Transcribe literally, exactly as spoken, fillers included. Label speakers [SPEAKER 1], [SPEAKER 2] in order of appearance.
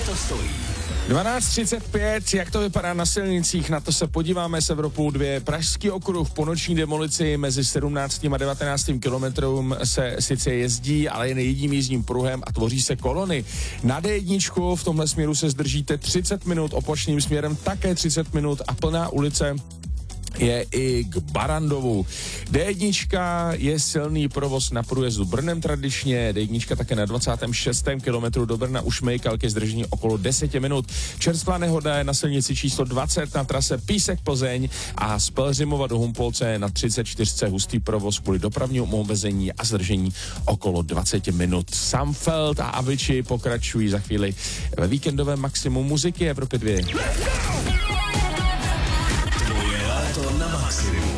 [SPEAKER 1] to stojí.
[SPEAKER 2] dvanáct třicet pět, jak to vypadá na silnicích, na to se podíváme s Evropou dva. Pražský okruh po noční demolici mezi sedmnáctým a devatenáctým kilometrem se sice jezdí, ale jen jedním jízdním pruhem a tvoří se kolony. Na D jedna v tomhle směru se zdržíte třicet minut, opačným směrem také třicet minut a plná ulice je i k Barandovu. D jedna je silný provoz na průjezdu Brnem tradičně, D jedna také na dvacátém šestém kilometru do Brna už Mejkal ke zdržení okolo deset minut. Čerstvá nehoda je na silnici číslo dvacet na trase Písek-Plzeň a z Pelhřimova do Humpolce na třicet čtyři hustý provoz kvůli dopravnímu omezení a zdržení okolo dvacet minut. Samfeld a Avicii pokračují za chvíli ve víkendovém maximum muziky Evropy dva.